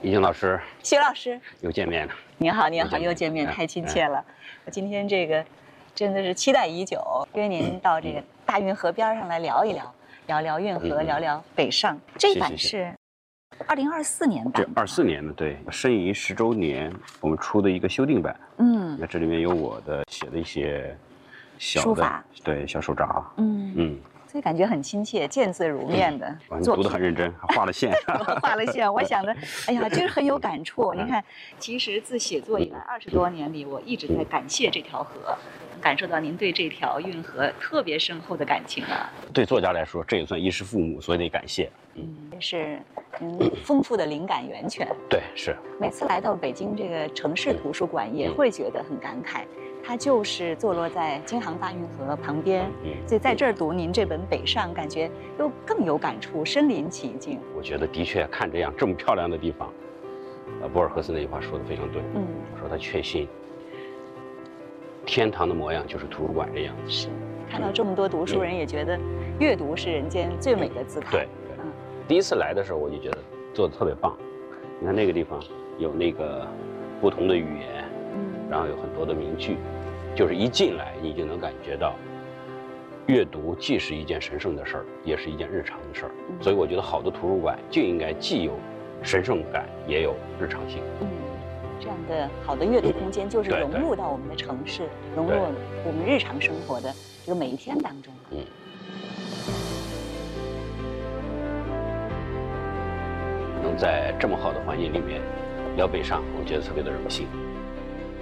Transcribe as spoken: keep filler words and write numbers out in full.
易经老师， 徐老师， 又见面了。 您好，您好， 又见面又见面，太亲切了。我今天这个真的是期待已久，约您到这个大运河边上来聊一聊，聊聊运河，聊聊北上。这版是二零二四年版， 这二四年的，对，申遗十周年，我们出的一个修订版。嗯，那这里面有我的写的一些小的书法， 对，小手札。嗯嗯。 所以感觉很亲切，见字如面的。 嗯、你读得很认真，还画了线。 画了线，我想的，哎呀，真是很有感触。您看，其实自写作以来二十多年里，我一直在感谢这条河，感受到您对这条运河特别深厚的感情啊。 对作家来说，这也算衣食父母，所以得感谢。 嗯，也是嗯丰富的灵感源泉。 对，是。 每次来到北京这个城市图书馆，也会觉得很感慨。它就是坐落在京杭大运河旁边，所以在这儿读您这本《北上》，感觉又更有感触，身临其境。 我觉得的确看这样这么漂亮的地方，呃，博尔赫斯那句话说的非常对。嗯，说他确信天堂的模样就是图书馆这样。 是，看到这么多读书人，也觉得阅读是人间最美的姿态。 对对，嗯，第一次来的时候我就觉得做的特别棒。你看那个地方有那个不同的语言。然后有很多的名句，就是一进来你就能感觉到，阅读既是一件神圣的事儿，也是一件日常的事儿。所以我觉得好的图书馆就应该既有神圣感，也有日常性。 嗯，这样的好的阅读空间就是融入到我们的城市，融入我们日常生活的这个每一天当中。嗯， 能在这么好的环境里面聊北上，我觉得特别的荣幸。